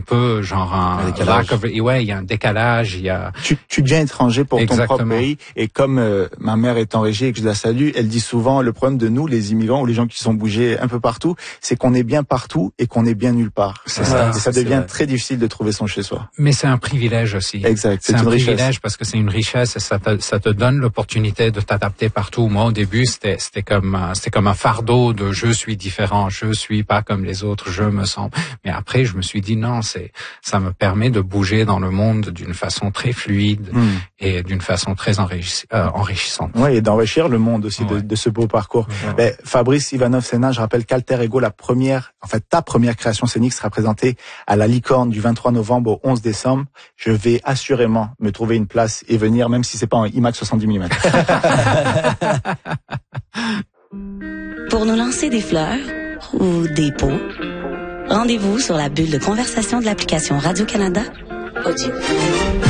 peu genre un lack of, ouais, il y a un décalage, il y a. Tu deviens étranger pour ton propre pays, et comme ma mère est en régie et que je la salue, elle dit souvent le problème de nous, les immigrants ou les gens qui sont bougés un peu partout, c'est qu'on est bien partout et qu'on est bien nulle part. C'est ça. Et ça devient très difficile de trouver son chez-soi. Mais c'est un privilège aussi. Exact. C'est un privilège parce que c'est une richesse et ça te donne l'opportunité de t'adapter partout. Moi, au début, c'était comme un fardeau de je suis différent, je suis pas comme les autres, je me sens. Mais après, je me suis dit non, ça me permet de bouger dans le monde d'une façon très fluide et d'une façon très enrichissante. Oui, et d'enrichir le monde aussi de ce beau parcours. Ben, Fabrice Ivanov-Sénat, je rappelle qu'Alter Ego, ta première création scénique sera présentée à la Licorne du 23 novembre au 11 décembre. Je vais assurément me trouver une place et venir, même si c'est pas en IMAX 70 mm. Pour nous lancer des fleurs ou des pots, rendez-vous sur la bulle de conversation de l'application Radio-Canada Audio.